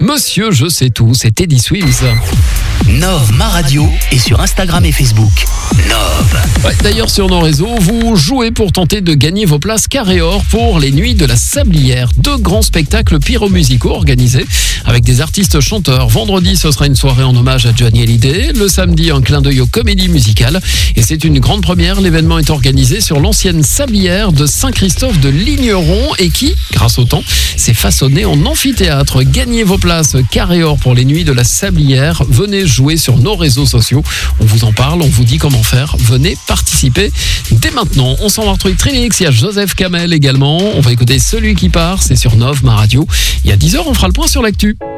Monsieur Je sais tout, c'est Teddy Swims. Nove, ma radio, est sur Instagram et Facebook. Nove. Ouais, d'ailleurs, sur nos réseaux, vous jouez pour tenter de gagner vos places carré or pour les Nuits de la Sablière. 2 grands spectacles pyro-musicaux organisés avec des artistes chanteurs. Vendredi, ce sera une soirée en hommage à Johnny Hallyday. Le samedi, un clin d'œil aux comédies musicales. Et c'est une grande première. L'événement est organisé sur l'ancienne sablière de Saint-Christophe de Ligneron et qui, grâce au temps, s'est façonné en amphithéâtre. Gagnez vos places carré or pour les Nuits de la Sablière. Venez jouer sur nos réseaux sociaux. On vous en parle, on vous dit comment faire. Venez participer dès maintenant. On s'en va retrouver Trinix, il y a Joseph Kamel également. On va écouter Celui qui part, c'est sur Nove, ma radio. Il y a 10h, on fera le point sur l'actu.